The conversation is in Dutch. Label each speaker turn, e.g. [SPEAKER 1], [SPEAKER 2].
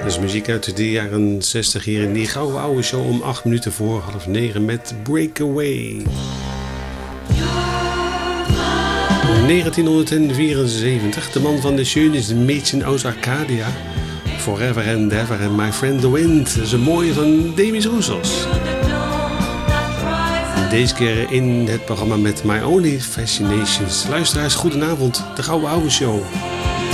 [SPEAKER 1] Dat is muziek uit de jaren 60 hier in die gouden oude show om 8 minuten voor 8:30 met Breakaway. 1974, de man van de schönes Mädchen aus Arcadia. Forever and Ever and My Friend the Wind. Dat is een mooie van Demis Roussos. Deze keer in het programma met My Only Fascinations. Luisteraars, goedenavond. De gouden oude show.